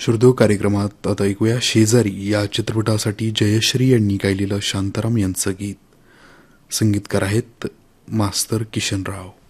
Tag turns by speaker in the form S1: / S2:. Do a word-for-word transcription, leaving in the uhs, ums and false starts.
S1: श्रोतो कार्यक्रमात आता ऐकूया शेजारी या चित्रपटासाठी जयश्री यांनी गायलेलं शांताराम यांचं गीत. संगीतकार आहेत मास्तर किशनराव.